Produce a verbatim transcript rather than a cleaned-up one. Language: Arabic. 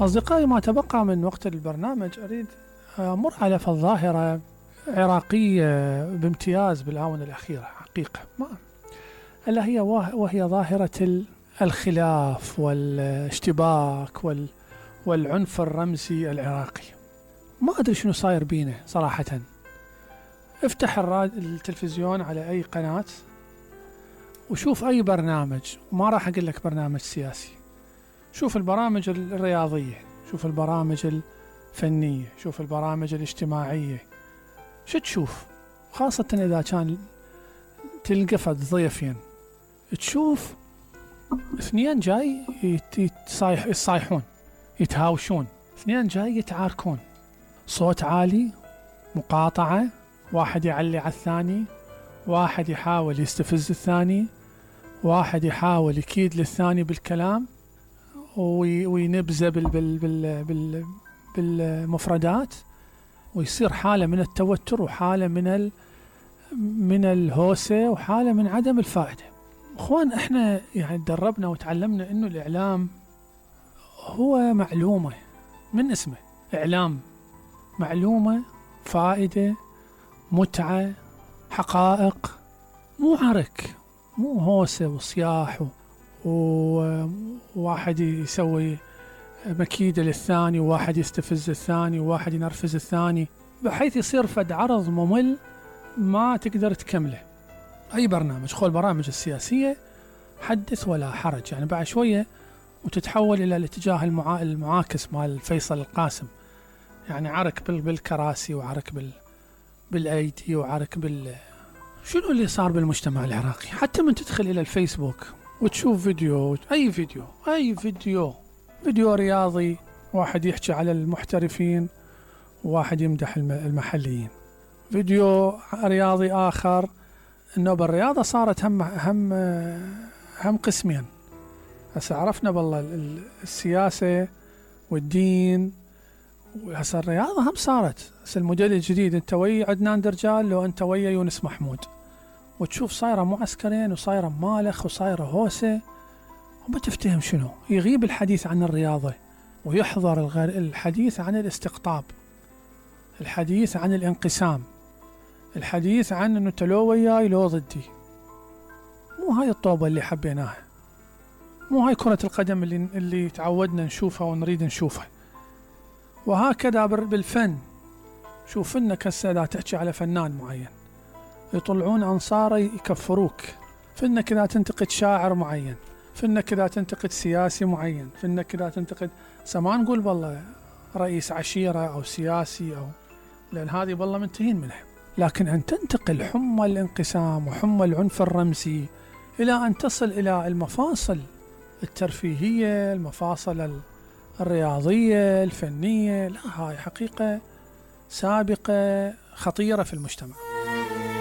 أصدقائي، ما تبقى من وقت البرنامج أريد أمر على ظاهرة عراقية بامتياز بالآونة الأخيرة حقيقة، ما ألا هي وهي ظاهرة الخلاف والاشتباك وال والعنف الرمزي العراقي. ما أدري شنو صاير بينا صراحة. افتح التلفزيون على أي قناة وشوف أي برنامج، وما راح أقول لك برنامج سياسي، شوف البرامج الرياضية، شوف البرامج الفنية، شوف البرامج الاجتماعية، شو تشوف؟ خاصة إذا كان تلقفت ضيفين، تشوف اثنين جاي يتصايح يصايحون يتهاوشون، اثنين جاي يتعاركون، صوت عالي، مقاطعة، واحد يعلي على الثاني، واحد يحاول يستفز الثاني، واحد يحاول يكيد للثاني بالكلام وينبذه بال بال بال بال بالمفردات، ويصير حالة من التوتر وحالة من ال من الهوسة وحالة من عدم الفائدة. اخوان، احنا يعني تدربنا وتعلمنا انه الاعلام هو معلومة، من اسمه اعلام، معلومة، فائدة، متعة، حقائق، مو عرك، مو هوسة وصياح وواحد يسوي مكيدة للثاني وواحد يستفز الثاني وواحد ينرفز الثاني، بحيث يصير فد عرض ممل ما تقدر تكمله. أي برنامج، خو البرامج السياسية حدث ولا حرج، يعني بعد شوية وتتحول إلى الاتجاه المعا... المعاكس مال فيصل القاسم، يعني عرك بال... بالكراسي وعرك بال... بالأيدي وعرك بال شنو اللي صار بالمجتمع العراقي. حتى من تدخل إلى الفيسبوك وتشوف فيديو، أي فيديو أي فيديو فيديو رياضي، واحد يحكي على المحترفين وواحد يمدح المحليين، فيديو رياضي آخر إنه بالرياضة صارت هم هم هم قسمين. هسه عرفنا بالله السياسة والدين، وهسه الرياضة هم صارت. هسه الموديل الجديد، أنت ويا عدنان درجال لو أنت ويا يونس محمود، وتشوف صايرة معسكرين وصايرة مالخ وصايرة هوسة، وما تفتهم شنو. يغيب الحديث عن الرياضة ويحضر الحديث عن الاستقطاب، الحديث عن الانقسام، الحديث عن أنه تلو وياي لو ضدي. مو هاي الطوبة اللي حبيناها، مو هاي كرة القدم اللي, اللي تعودنا نشوفها ونريد نشوفها. وهكذا بالفن، شوف انك هسه اذا تحكي على فنان معين يطلعون انصاره يكفروك، فانك اذا تنتقد شاعر معين، فانك اذا تنتقد سياسي معين، فانك اذا تنتقد سما نقول بالله رئيس عشيرة او سياسي، او لان هذه بالله منتهين منها. لكن ان تنتقل حمى الانقسام وحمى العنف الرمزي الى ان تصل الى المفاصل الترفيهية، المفاصل الرياضية الفنية، لا، هاي حقيقة سابقة خطيرة في المجتمع.